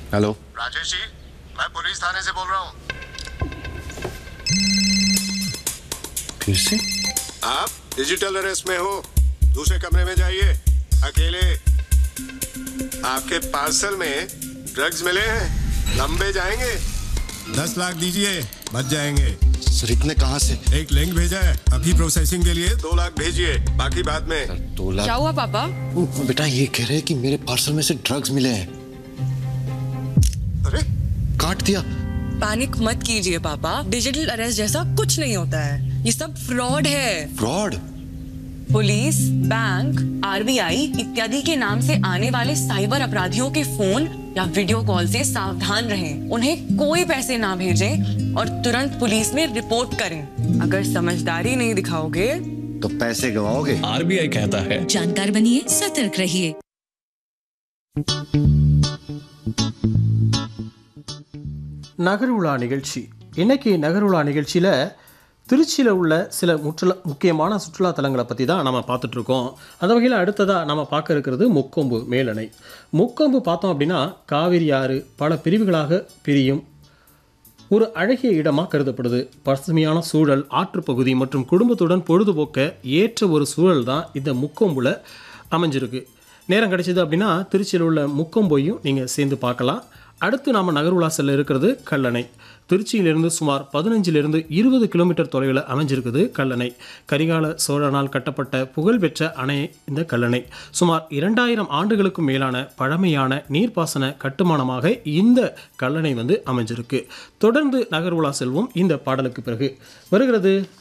Hello Rajesh ji, मैं police थाने से बोल रहा हूँ। फिर से? आप डिजिटल अरेस्ट में हो, दूसरे कमरे में जाइए, अकेले। आपके पार्सल में ड्रग्स मिले हैं, लंबे जाएंगे। 10 लाख दीजिए, बच जाएंगे। सर इतने कहाँ से? एक लिंक भेजा है, अभी प्रोसेसिंग के लिए 2 लाख भेजिए, बाकी बाद में। 2 लाख? क्या हुआ पापा? बेटा ये कह रहे हैं कि मेरे पार्सल में से ड्रग्स मिले हैं। अरे काट दिया। पैनिक मत कीजिए पापा, डिजिटल अरेस्ट जैसा कुछ नहीं होता है, ये सब फ्रॉड है। फ्रॉड? पुलिस, बैंक, आरबीआई इत्यादि के नाम से आने वाले साइबर अपराधियों के फोन या वीडियो कॉल से सावधान रहें। उन्हें कोई पैसे ना भेजें और तुरंत पुलिस में रिपोर्ट करें। अगर समझदारी नहीं दिखाओगे तो पैसे गवाओगे। आरबीआई कहता है जानकार बनिए, सतर्क रहिए। நகர் உலா நிகழ்ச்சி. இன்னைக்கு நகர் உலா நிகழ்ச்சியில் திருச்சியில் உள்ள சில முக்கியமான சுற்றுலா தலங்களை பற்றி தான் நம்ம பார்த்துட்ருக்கோம். அந்த வகையில் அடுத்ததாக நம்ம பார்க்க இருக்கிறது முக்கொம்பு மேலணை. முக்கொம்பு பார்த்தோம் அப்படின்னா காவிரி ஆறு பல பிரிவுகளாக பிரியும் ஒரு அழகிய இடமாக கருதப்படுது. பசுமையான சூழல், ஆற்றுப்பகுதி மற்றும் குடும்பத்துடன் பொழுதுபோக்க ஏற்ற ஒரு சூழல் தான் இந்த முக்கொம்புல அமைஞ்சிருக்கு. நேரம் கிடைச்சிது அப்படின்னா திருச்சியில் உள்ள முக்கொம்பையும் நீங்கள் சேர்ந்து பார்க்கலாம். அடுத்து நாம் நகர்வுலா செல்ல இருக்கிறது கல்லணை. திருச்சியிலிருந்து சுமார் 15 20 கிலோமீட்டர் தொலைவில் அமைஞ்சிருக்குது கல்லணை. கரிகால சோழனால் கட்டப்பட்ட புகழ்பெற்ற அணை இந்த கல்லணை. சுமார் 2000 ஆண்டுகளுக்கும் மேலான பழமையான நீர்ப்பாசன கட்டுமானமாக இந்த கல்லணை அமைஞ்சிருக்கு. தொடர்ந்து நகர்வுலா செல்வோம் இந்த பாடலுக்கு பிறகு. வருகிறது